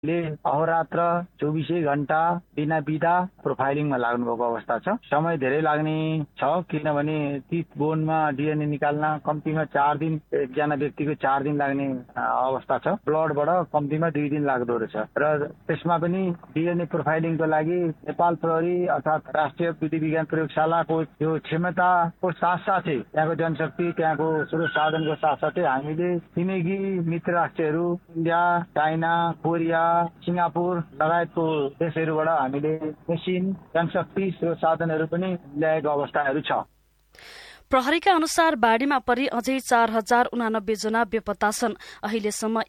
अहोरात्र 24 घण्टा बिना बिदा प्रोफाइलिङमा लाग्नु भएको अवस्था छ। समय धेरै लाग्ने छ किनभने ती बोनमा डिएनए निकाल्न कम्तीमा 4 दिन, एकजना व्यक्तिको 4 दिन लाग्ने अवस्था छ। ब्लडबाट कम्तीमा 2 दिन लाग्दो रहेछ र त्यसमा पनि डिएनए प्रोफाइलिङको लागि नेपाल प्रहरी अर्थात् राष्ट्रिय विधि विज्ञान प्रयोगशालाको यो क्षमताको साथसाथै त्यहाँको जनशक्ति, त्यहाँको स्रोत साधनको साथसाथै हामीले छिमेकी मित्र राष्ट्रहरू इन्डिया, चाइना, कोरिया, सिङ्गापुर लगायतको देशहरूबाट हामीले मेसिन, जनशक्ति, स्रोत साधनहरू पनि ल्याएको अवस्थाहरू छ। प्रहरीका अनुसार बाढ़ीमा परि अझै 4089 जना बेपत्ता छन्। अहिलेसम्म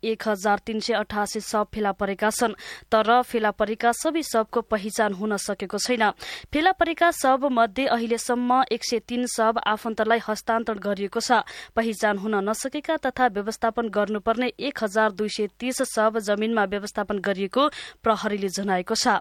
1388 शव फेला परेका छन्, तर फेला परेका सबै शवको पहिचान हुन सकेको छैन। फेला परेका शव मध्ये अहिलेसम्म 103 शव आफन्तलाई हस्तान्तरण गरिएको छ। पहिचान हुन नसकेका तथा व्यवस्थापन गर्नुपर्ने 1230 शव जमिनमा व्यवस्थापन गरिएको प्रहरीले जनाएको छ।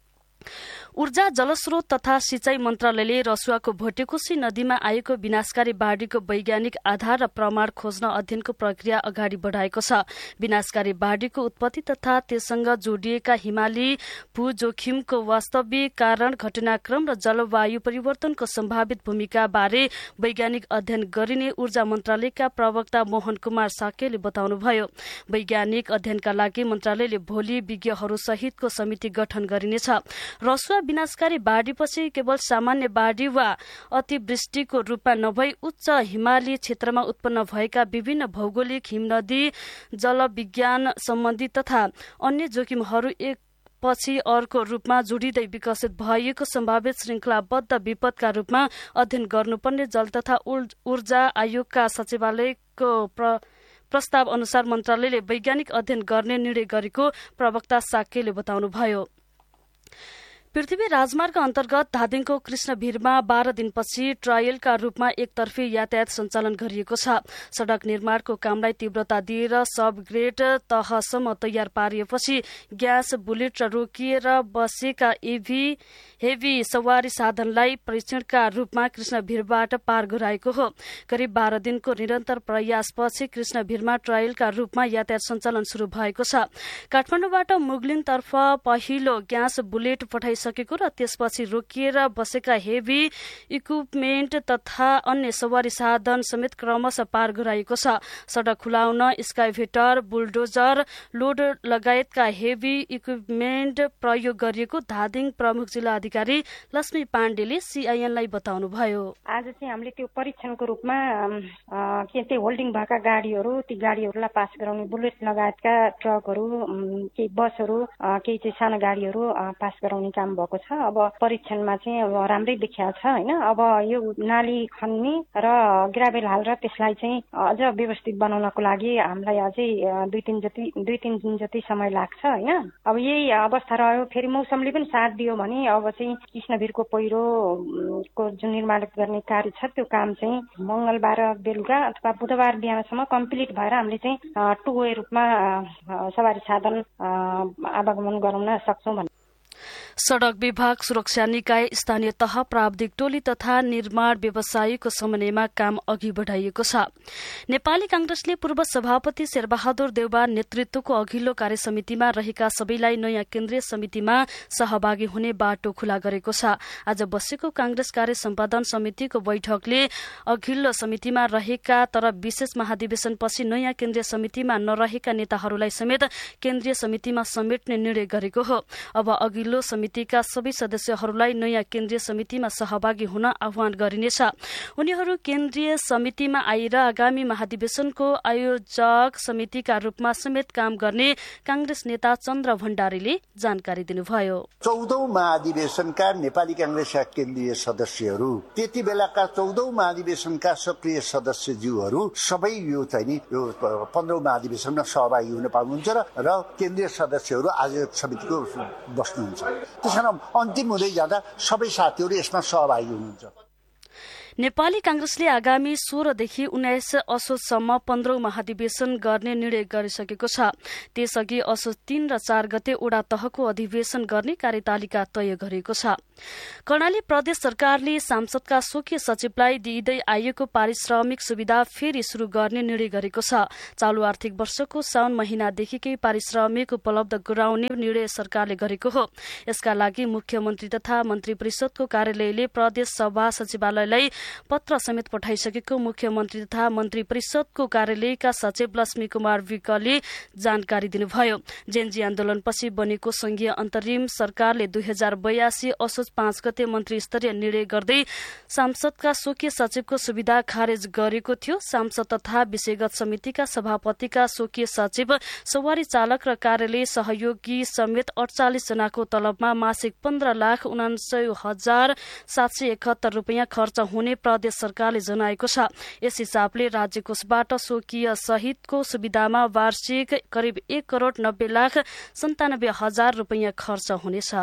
ऊर्जा, जलस्रोत तथा सिंचाई मन्त्रालयले रसुवाको भोटेकोशी नदीमा आएको विनाशकारी बाढ़ीको वैज्ञानिक आधार र प्रमाण खोज्न अध्ययनको प्रक्रिया अगाडि बढ़ाएको छ। विनाशकारी बाढ़ीको उत्पत्ति तथा त्यससँग जोडिएका हिमाली भू जोखिमको वास्तविक कारण, घटनाक्रम र जलवायु परिवर्तनको सम्भावित भूमिका बारे वैज्ञानिक अध्ययन गरिने ऊर्जा मन्त्रालयका प्रवक्ता मोहन कुमार साक्यले बताउनुभयो। वैज्ञानिक अध्ययनका लागि मन्त्रालयले भोलि विज्ञहरू सहितको समिति गठन गरिनेछ। रसुवा विनाशकारी बाढ़ीपछि केवल सामान्य बाढ़ी वा अतिवृष्टिको रूपमा नभई उच्च हिमाली क्षेत्रमा उत्पन्न भएका विभिन्न भौगोलिक, हिमनदी, जलविज्ञान सम्बन्धी तथा अन्य जोखिमहरू एक पछि अर्को रूपमा जोडिँदै विकसित भएको सम्भावित श्रृंखलाबद्ध विपदका रूपमा अध्ययन गर्नुपर्ने जल तथा ऊर्जा आयोगका सचिवालयको प्रस्ताव अनुसार मन्त्रालयले वैज्ञानिक अध्ययन गर्ने निर्णय गरेको प्रवक्ता साक्यले बताउनुभयो। पृथ्वी राजमार्ग अन्तर्गत धादिङको कृष्णभिरमा 12 दिनपछि ट्रायलका रूपमा एकतर्फी यातायात सञ्चालन गरिएको छ। सड़क निर्माणको कामलाई तीव्रता दिएर सब ग्रेड तहसम्म तयार पारिएपछि ग्यास बुलेट र रोकिएर बसेका हेभी सवारी साधनलाई परीक्षणका रूपमा कृष्णभिरबाट पार गराएको हो। करिब 12 दिनको निरन्तर प्रयासपछि कृष्णभिरमा ट्रायलका रूपमा यातायात सञ्चालन शुरू भएको छ। काठमाडौँबाट मुगलिनतर्फ पहिलो ग्यास बुलेट पठाइसकेको र त्यसपछि रोकिएर बसेका हेभी इक्विपमेन्ट तथा अन्य सवारी साधन समेत क्रमशः पार गराइएको छ। सड़क खुलाउन स्काइभेटर, बुलडोजर, लोड लगायतका हेभी इक्विपमेन्ट प्रयोग गरिएको धादिङ प्रमुख जिल्ला अधिकारी लक्ष्मी पाण्डेले सीआईएनलाई बताउनुभयो। आज चाहिँ हामीले त्यो परीक्षणको रूपमा के होल्डिङ भएका गाडीहरू, ती गाडीहरूलाई पास गराउने बुलेट लगायतका ट्रकहरू, केही बसहरू, केही चाहिँ सानो गाडीहरू पास गराउने काम भएको छ। अब परीक्षणमा चाहिँ अब राम्रै देखिएको छ हैन। अब यो नाली खन्ने र ग्राभेल हालेर त्यसलाई चाहिँ अझ व्यवस्थित बनाउनको लागि हामीलाई अझै 2-3 दिन जति समय लाग्छ हैन। अब यही अवस्था रह्यो, फेरि मौसमले पनि साथ दियो भने अब चाहिँ कृष्णभिरको पहिरोको जुन निर्माण गर्ने कार्य छ त्यो काम चाहिँ मंगलबार बेलुका अथवा बुधबार बिहानसम्म कम्प्लिट भएर हामीले चाहिँ टु वे रूपमा सवारी साधन आवागमन गराउन सक्छौं भन्ने। सड़क विभाग, सुरक्षा निकाय, स्थानीय तह, प्राविधिक टोली तथा निर्माण व्यवसायीको समन्वयमा काम अघि बढ़ाइएको छ। नेपाली कांग्रेसले पूर्व सभापति शेरबहादुर देउबा नेतृत्वको अघिल्लो कार्यसमितिमा रहेका सबैलाई नयाँ केन्द्रीय समितिमा सहभागी हुने बाटो खुला गरेको छ। आज बसेको कांग्रेस कार्य सम्पादन समितिको बैठकले अघिल्लो समितिमा रहेका तर विशेष महाधिवेशनपछि नयाँ केन्द्रीय समितिमा नरहेका नेताहरूलाई समेत केन्द्रीय समितिमा समेट्ने निर्णय गरेको हो। अब अघिल्लो समितिका सबै सदस्यहरूलाई नयाँ केन्द्रीय समितिमा सहभागी हुन आह्वान गरिनेछ। उनीहरू केन्द्रीय समितिमा आएर आगामी महाधिवेशनको आयोजक समितिका रूपमा समेत काम गर्ने कांग्रेस नेता चन्द्र भण्डारीले जानकारी दिनुभयो। 14औं महाधिवेशनका नेपाली कांग्रेसका केन्द्रीय सदस्यहरू, त्यति बेलाका 14औं महाधिवेशनका सक्रिय सदस्यज्यूहरू सबै यो चाहिँ नि यो 15औं महाधिवेशनमा सहभागी हुन पाउनुहुन्छ र केन्द्रीय सदस्यहरू आयोजक समितिको बस्नुहुन्छ। त्यसकारण अन्तिम हुँदै जाँदा सबै साथीहरू यसमा सहभागी हुनुहुन्छ। नेपाली कांग्रेसले आगामी 16 देखि 19 असोजसम्म 15औं महाधिवेशन गर्ने निर्णय गरिसकेको छ। त्यसअघि असोज 3 र 4 गते ओडा तहको अधिवेशन गर्ने कार्यतालिका तय गरिएको छ। कर्णाली प्रदेश सरकारले सांसदका स्वकीय सचिवलाई दिइँदै आइएको पारिश्रमिक सुविधा फेरि शुरू गर्ने निर्णय गरेको छ। चालू आर्थिक वर्षको साउन महिनादेखिकै पारिश्रमिक उपलब्ध गराउने निर्णय सरकारले गरेको हो। यसका लागि मुख्यमन्त्री तथा मन्त्री परिषदको कार्यालयले प्रदेश सभा सचिवालयलाई पत्र समेत पठाइसकेको मुख्यमन्त्री तथा मन्त्री परिषदको कार्यालयका सचिव लक्ष्मी कुमार विकले जानकारी दिनुभयो। जेन्जी आन्दोलनपछि बनेको संघीय अन्तरिम सरकारले 2082 असोज 5 गते मन्त्री स्तरीय निर्णय गर्दै सांसदका स्वकीय सचिवको सुविधा खारेज गरेको थियो। सांसद तथा विषयगत समितिका सभापतिका स्वकीय सचिव, सवारी चालक र कार्यालय सहयोगी समेत 48 जनाको तलबमा मासिक 15,79,771 रूपियाँ खर्च हुने प्रदेश सरकारले जनाएको छ। यस हिसाबले राज्य कोषबाट स्वकीय सहितको सुविधामा वार्षिक करिब 1,90,97,000 रूपियाँ खर्च हुनेछ।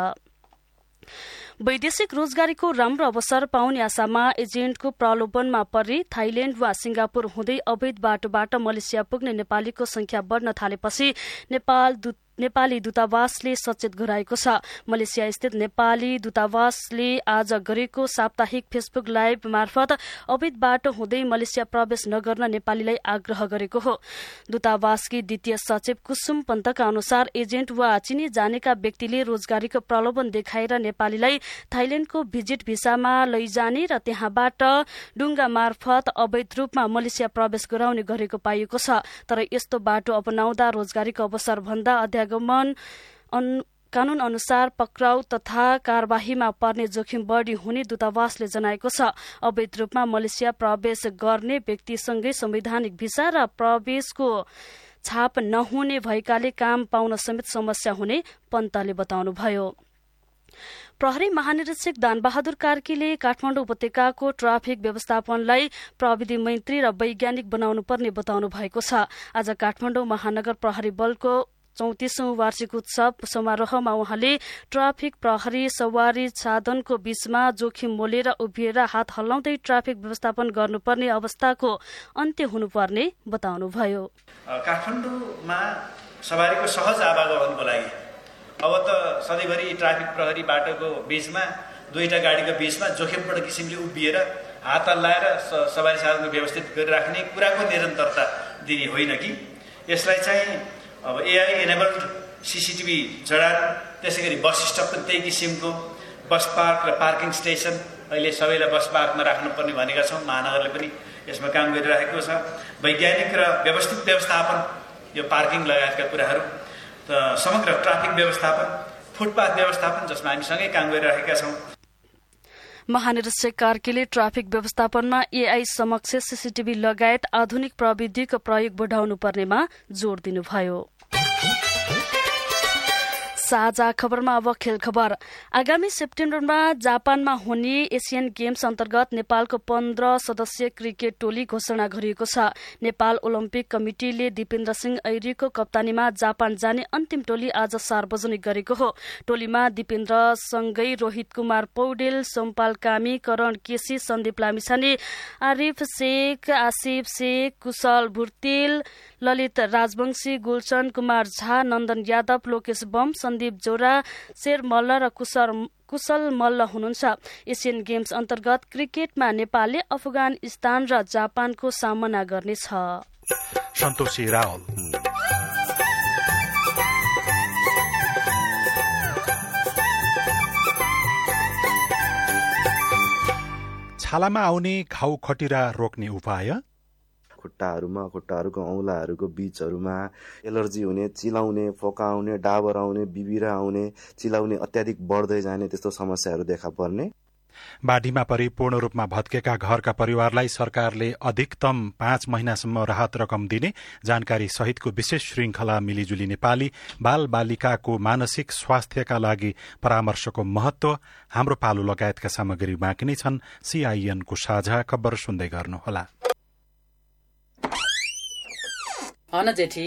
वैदेशिक रोजगारीको राम्रो अवसर पाउने आशामा एजेन्टको प्रलोभनमा परि थाइल्याण्ड वा सिंगापुर हुँदै अवैध बाटोबाट मलेसिया पुग्ने नेपालीको संख्या बढ्न थालेपछि नेपाली दूतावासले सचेत गराएको छ। मलेसिया स्थित नेपाली दूतावासले आज गरेको साप्ताहिक फेसबुक लाइभ मार्फत अवैध बाटो हुँदै मलेसिया प्रवेश नगर्न नेपालीलाई आग्रह गरेको हो। दूतावासकी द्वितीय सचिव कुसुम पन्तका अनुसार एजेन्ट वा चिने जानेका व्यक्तिले रोजगारीको प्रलोभन देखाएर नेपालीलाई थाइल्याण्डको भिजिट भिसामा लैजाने र त्यहाँबाट डुङ्गा मार्फत अवैध रूपमा मलेसिया प्रवेश गराउने गरेको पाइएको छ। तर यस्तो बाटो अपनाउँदा रोजगारीको अवसर भन्दा अध्यागमन कानून अनुसार पक्राउ तथा कार्यवाहीमा पर्ने जोखिम बढ़ी हुने दूतावासले जनाएको छ। अवैध रूपमा मलेसिया प्रवेश गर्ने व्यक्तिसँगै संवैधानिक भिसा र प्रवेशको छाप नहुने भएकाले काम पाउन समेत समस्या हुने पन्तले बताउनुभयो। प्रहरी महानिरीक्षक दानबहादुर कार्कीले काठमाडौँ उपत्यकाको ट्राफिक व्यवस्थापनलाई प्रविधि मैत्री र वैज्ञानिक बनाउनु पर्ने बताउनु भएको छ। आज काठमाडौँ महानगर प्रहरी बलको 34औं वार्षिक उत्सव समारोहमा उहाँले ट्राफिक प्रहरी सवारी साधनको बीचमा जोखिम मोलेर उभिएर हात हल्लाउँदै ट्राफिक व्यवस्थापन गर्नुपर्ने अवस्थाको अन्त्य हुनुपर्ने बताउनुभयो। काठमाडौँमा सवारीको सहज आवागमनको लागि अब त सधैँभरि ट्राफिक प्रहरी बाटोको बीचमा दुईटा गाडीको बीचमा जोखिमपूर्ण किसिमले उभिएर हात हल्लाएर सवारी साधनको व्यवस्थित गरिराख्ने कुराको निरन्तरता दिने होइन कि यसलाई चाहिँ अब एआई एनेबल्ड सीसीटीभी जडान, त्यसै गरी बस स्टप पनि त्यही किसिमको बस पार्क र पार्किङ स्टेसन अहिले सबैलाई बस पार्कमा राख्नुपर्ने भनेका छौँ। महानगरले पनि यसमा काम गरिरहेको छ। वैज्ञानिक र व्यवस्थित व्यवस्थापन, यो पार्किङ लगायतका कुराहरू, समग्र ट्राफिक व्यवस्थापन, फुटपाथ व्यवस्थापन, जसमा हामी सँगै काम गरिरहेका छौँ। महानिरीक्षक कार्कीले ट्राफिक व्यवस्थापनमा एआई समक्ष सीसीटीभी लगायत आधुनिक प्रविधिको प्रयोग बढ़ाउनु पर्नेमा जोड़ दिनुभयो। साझा खबरमा अब खेल खबर। आगामी सेप्टेम्बरमा जापानमा हुने एसियन गेम्स अन्तर्गत नेपालको 15 सदस्यीय क्रिकेट टोली घोषणा गरिएको छ। नेपाल ओलम्पिक कमिटिले दिपेन्द्र सिंह ऐरीको कप्तानीमा जापान जाने अन्तिम टोली आज सार्वजनिक गरेको हो। टोलीमा दिपेन्द्र सँगै रोहित कुमार पौडेल, सोमपाल कामी, करण केसी, सन्दीप लामिछाने, आरिफ शेख, आसिफ शेख, कुशल भुर्तेल, ललित राजवंशी, गुलशन कुमार झा, नन्दन यादव, लोकेश बम, सन्दीप जोरा, शेर मल्ल र कुशल मल्ल हुनुहुन्छ। एसियन गेम्स अन्तर्गत क्रिकेटमा नेपालले अफगानिस्तान र जापानको सामना गर्नेछ। सन्तोषी रावल। छालामा आउने घाउ खटिरा रोक्ने उपाय? खुट्टाहरूको औंलाहरूको बीचहरूमा एलर्जी हुने, चिलाउने, फोका आउने, डाबर आउने, बिबिरा आउने, चिलाउने अत्याधिक बढ्दै जाने त्यस्तो समस्याहरू देखा पर्ने। बाढीमा परि पूर्ण रूपमा भत्केका घरका परिवारलाई सरकारले अधिकतम 5 महिनासम्म राहत रकम दिने जानकारी सहितको विशेष श्रृंखला मिलिजुली नेपाली बाल बालिकाको मानसिक स्वास्थ्यका लागि परामर्शको महत्व, हाम्रो पालो लगायतका सामग्री बाँकी नै छन्। सीआईएनको साझा खबर सुन्दै गर्नुहोला। जेठी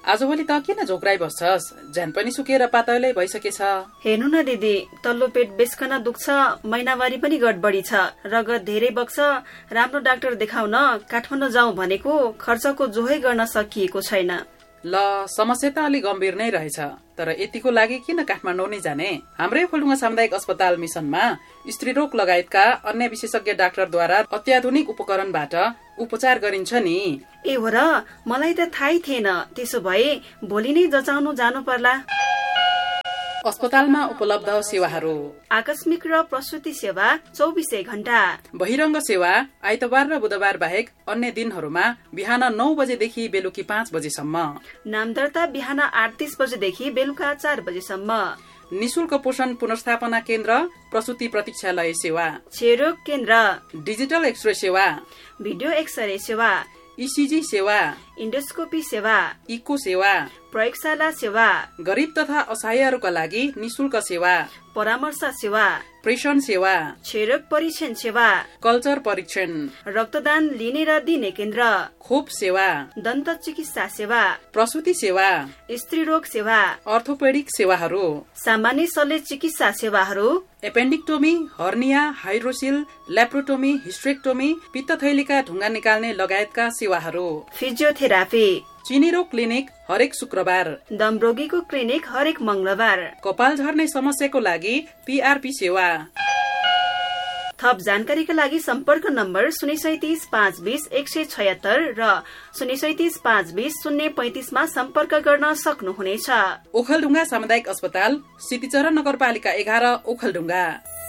आजभोलि त किन झोक्राइ बस्छस्? ज्यान पनि सुकेर पातलै भइसकेछ। हेर्नु न दिदी, तल्लो पेट बेसकन दुख्छ, महिनावारी पनि गडबडी छ, रगत धेरै बग्छ। राम्रो डाक्टर देखाउन काठमाडौँ जाउँ भनेको खर्चको जोहै गर्न सकिएको छैन। ल, समस्या त अलि गम्भीर नै रहेछ, तर यतिको लागि किन काठमाडौँ नै जाने? हाम्रै ओखलढुङ्गा सामुदायिक अस्पताल मिसनमा स्त्रीरोग लगायतका अन्य विशेषज्ञ डाक्टरद्वारा अत्याधुनिक उपकरणबाट उपचार गरिन्छ नि। ए हो र, मलाई त थाहै थिएन। त्यसो भए भोलि नै जचाउनु जानु पर्ला। अस्पतालमा उपलब्ध सेवाहरू: आकस्मिक र प्रसुति सेवा 24 घण्टा, बहिरङ्ग सेवा आइतबार र बुधबार बाहेक अन्य दिनहरूमा बिहान 9 बजेदेखि बेलुकी 5 बजेसम्म, नामदर्ता बिहान 8:30 बजेदेखि बेलुका 4 बजेसम्म, निशुल्क पोषण पुनर्स्थापना केन्द्र, प्रसुति प्रतीक्षालय सेवा, क्षयरोग केन्द्र, डिजिटल एक्सरे सेवा, भिडियो एक्सरे सेवा, इसिजी सेवा, इन्डोस्कोपी सेवा, इको सेवा, प्रयोगशाला सेवा, गरिब तथा असहायहरूका लागि निशुल्क सेवा, परामर्श सेवा, प्रेषण सेवा, क्षयरोग परीक्षण सेवा, कल्चर परीक्षण, रक्तदान लिने र दिने केन्द्र, खोप सेवा, दन्त चिकित्सा सेवा, प्रसुति सेवा, स्त्रीरोग सेवा, अर्थोपेडिक सेवाहरू, सामान्य शल्य चिकित्सा सेवाहरू, एपेन्डिक्टोमी, हर्निया, हाइड्रोसिल, ल्याप्रोटोमी, हिस्ट्रेक्टोमी, पित्तथैलीका ढुङ्गा निकाल्ने लगायतका सेवाहरू, फिजियोथेरापी, चिनी रोग क्लिनिक हरेक शुक्रबार, दम रोगीको क्लिनिक हरेक मंगलबार, कपाल झर्ने समस्याको लागि पीआरपी सेवा। थप जानकारीका लागि सम्पर्क नम्बर 037 520 176 र 037 520 035 मा सम्पर्क गर्न सक्नुहुनेछ। ओखलढुङ्गा सामुदायिक अस्पताल, सिद्धिचरण नगरपालिका 11, ओखलढुङ्गा।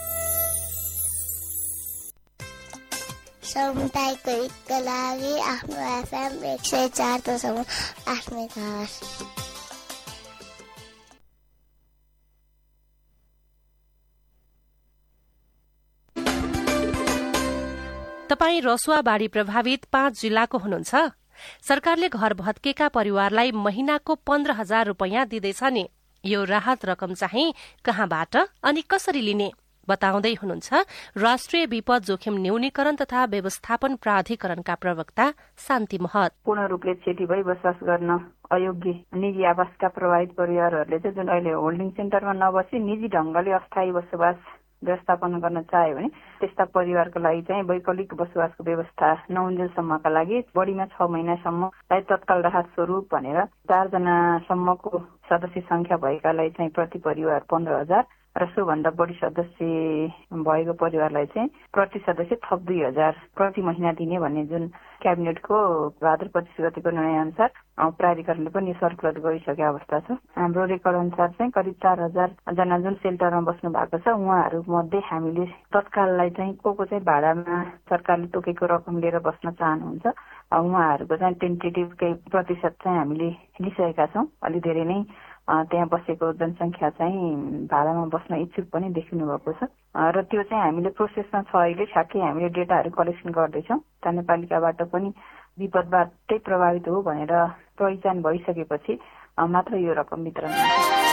समुदायको हितका लागि आफ्नो एफएम 104.8 मेगाहर्ज। तपाईँ रसुवा बाढ़ी प्रभावित 5 जिल्लाको हुनुहुन्छ? सरकारले घर भत्केका परिवारलाई महिनाको 15,000 रूपियाँ दिँदैछ नि। यो राहत रकम चाहिँ कहाँबाट अनि कसरी लिने बताउँदै हुनुहुन्छ राष्ट्रिय विपद जोखिम न्यूनीकरण तथा व्यवस्थापन प्राधिकरणका प्रवक्ता शान्ति महत। पूर्ण रूपले क्षति भई बसोबास गर्न अयोग्य निजी आवासका प्रभावित परिवारहरूले चाहिँ जुन अहिले होल्डिङ सेन्टरमा नबसी निजी ढंगले अस्थायी बसोबास व्यवस्थापन गर्न चाह्यो भने त्यस्ता परिवारको लागि चाहिँ वैकल्पिक बसोबासको व्यवस्था नहुन्जेलसम्मका लागि बढीमा 6 महिनासम्मलाई तत्काल राहत स्वरूप भनेर 4 जनासम्मको सदस्य संख्या भएकालाई चाहिँ प्रति परिवार 15,000 र सोभन्दा बढी सदस्य भएको परिवारलाई चाहिँ प्रति सदस्य थप 2,000 प्रति महिना दिने भन्ने जुन क्याबिनेटको भाद्र 25 गतिको निर्णय अनुसार प्राधिकरणले पनि सर्कुलर गरिसकेको अवस्था छ। हाम्रो रेकर्ड अनुसार चाहिँ करिब 4,000 जना जुन सेल्टरमा बस्नु भएको छ उहाँहरू मध्ये हामीले तत्काललाई चाहिँ को चाहिँ भाडामा सरकारले तोकेको रकम लिएर बस्न चाहनुहुन्छ उहाँहरूको चाहिँ टेन्टेटिभ केही प्रतिशत चाहिँ हामीले लिइसकेका छौँ। अलि धेरै नै त्यहाँ बसेको जनसङ्ख्या चाहिँ भाडामा बस्न इच्छुक पनि देखिनु भएको छ र त्यो चाहिँ हामीले प्रोसेसमा छ। अहिले ठ्याक्कै हामीले डेटाहरू कलेक्सन गर्दैछौँ। स्थानीयपालिकाबाट पनि विपदबाटै प्रभावित हो भनेर पहिचान भइसकेपछि मात्र यो रकम वितरण हुन्छ।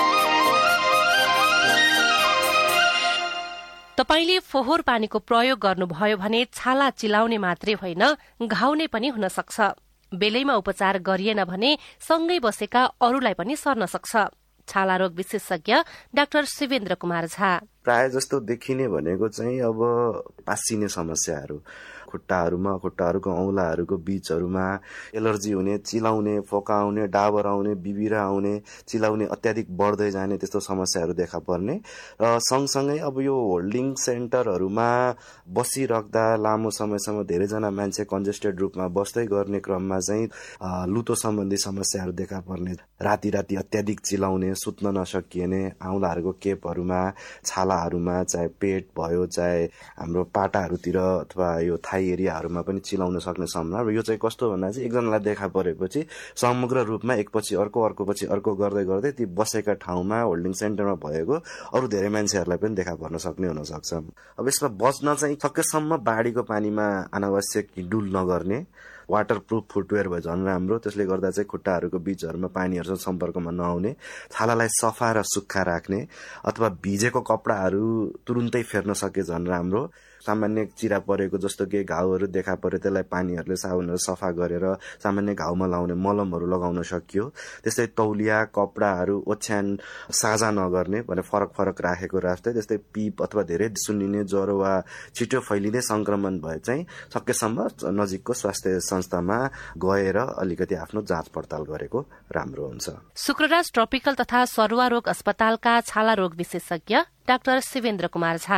तपाईले फोहोर पानीको प्रयोग गर्नुभयो भने छाला चिलाउने मात्रै होइन घाउने पनि हुन सक्छ। बेलैमा उपचार गरिएन भने सँगै बसेका अरूलाई पनि सर्न सक्छ। छाला रोग विशेषज्ञ डाक्टर शिवेन्द्र कुमार झा। प्राय जस्तो देखिने भनेको चाहिँ अब पासिने समस्याहरू, खुट्टाहरूको औंलाहरूको बीचहरूमा एलर्जी हुने, चिलाउने, फोकाउने, डाबर आउने, बिबिरा आउने, चिलाउने अत्याधिक बढ्दै जाने त्यस्तो समस्याहरू देखा पर्ने र सँगसँगै अब यो होल्डिङ सेन्टरहरूमा बसिराख्दा लामो समयसम्म धेरैजना मान्छे कन्जेस्टेड रूपमा बस्दै गर्ने क्रममा चाहिँ लुतो सम्बन्धी समस्याहरू देखा पर्ने, राति अत्याधिक चिलाउने, सुत्न नसकिने, औंलाहरूको केपहरूमा, छालाहरूमा, चाहे पेट भयो चाहे हाम्रो पाटाहरूतिर अथवा यो थाई एरियाहरूमा पनि चिलाउन सक्ने सम्भावना। यो चाहिँ कस्तो भन्दा चाहिँ एकजनालाई देखा परेपछि समग्र रूपमा एकपछि अर्कोपछि अर्को गर्दै ती बसेका ठाउँमा होल्डिङ सेन्टरमा भएको अरू धेरै मान्छेहरूलाई पनि देखा पर्न सक्ने हुन सक्छ। अब यसमा बच्न चाहिँ सकेसम्म बाढीको पानीमा अनावश्यक डुल नगर्ने, वाटरप्रुफ फुटवेयर भयो झन् राम्रो। त्यसले गर्दा चाहिँ खुट्टाहरूको बीचहरूमा पानीहरूसँग सम्पर्कमा नआउने, छालालाई सफा र सुक्खा राख्ने अथवा भिजेको कपडाहरू तुरुन्तै फेर्न सके झन् राम्रो। सामान्य चिरा परेको जस्तो कि घाउहरू देखा पर्यो त्यसलाई पानीहरूले साबुनहरू सफा गरेर सामान्य घाउमा लाउने मलमहरू लगाउन सकियो। त्यस्तै तौलिया कपडाहरू ओछ्यान साझा नगर्ने भने फरक राखेको राख्दै। त्यस्तै पिप अथवा धेरै सुन्निने ज्वरो वा छिटो फैलिने संक्रमण भए चाहिँ सकेसम्म नजिकको स्वास्थ्य संस्थामा गएर अलिकति आफ्नो जाँच पडताल गरेको राम्रो हुन्छ। शुक्रराज ट्रपिकल तथा सरुवा रोग अस्पतालका छाला रोग विशेषज्ञ डाक्टर शिवेन्द्र कुमार झा।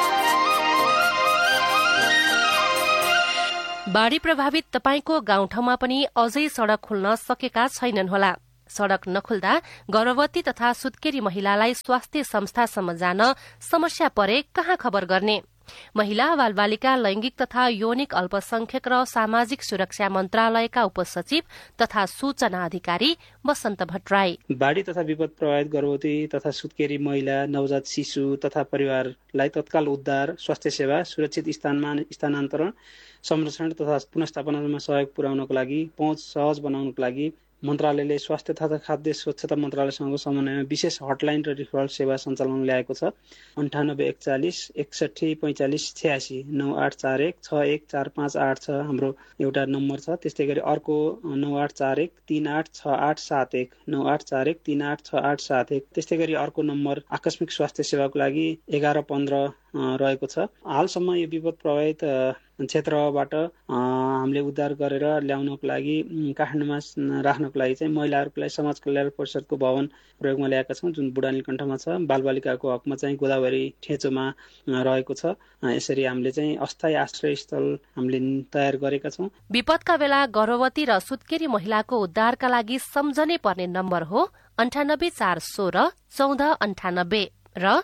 बाढ़ी प्रभावित तपाईको गाउँठाउँमा पनि अझै सड़क खुल्न सकेका छैनन् होला। सड़क नखुल्दा गर्भवती तथा सुत्केरी महिलालाई स्वास्थ्य संस्थासम्म जान समस्या परे कहाँ खबर गर्ने? महिला बालबालिका लैंगिक तथा यौनिक अल्पसंख्यक र सामाजिक सुरक्षा मन्त्रालयका उपसचिव तथा सूचना अधिकारी वसन्त भट्टराई। बाढ़ी तथा विपद प्रभावित गर्भवती तथा सुत्केरी महिला, नवजात शिशु तथा परिवारलाई तत्काल उद्धार, स्वास्थ्य सेवा, सुरक्षित स्थानमा स्थानान्तरण, संरक्षण तथा पुनर्स्थापनामा सहयोग पुर्याउनको लागि पहुँच सहज बनाउनको लागि मन्त्रालयले स्वास्थ्य तथा खाद्य स्वच्छता मन्त्रालयसँग समन्वयमा विशेष हटलाइन र रिफरल सेवा सञ्चालन ल्याएको छ। 9841 61 45 86 9841 61458 छ हाम्रो एउटा नम्बर छ। त्यस्तै गरी अर्को 9841 386871 9841 386871। त्यस्तै गरी अर्को नम्बर आकस्मिक स्वास्थ्य सेवाको लागि 1115 रहेको छ। हालसम्म यो विपद प्रभावित क्षेत्रबाट हामीले उद्धार गरेर ल्याउनको लागि काठमाडौँमा राख्नको लागि चाहिँ महिलाहरूको लागि समाज कल्याण परिषदको भवन प्रयोगमा ल्याएका छौँ, जुन बुढानीकण्ठमा छ। बालबालिकाको हकमा चाहिँ गोदावरी ठेचोमा रहेको छ। यसरी हामीले चाहिँ अस्थायी आश्रय स्थल हामीले तयार गरेका छौँ। विपदका बेला गर्भवती र सुत्केरी महिलाको उद्धारका लागि सम्झनै पर्ने नम्बर हो 9841 14 98 र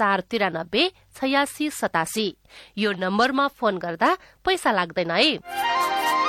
98 493 86 87। यो नम्बरमा फोन गर्दा पैसा लाग्दैन है।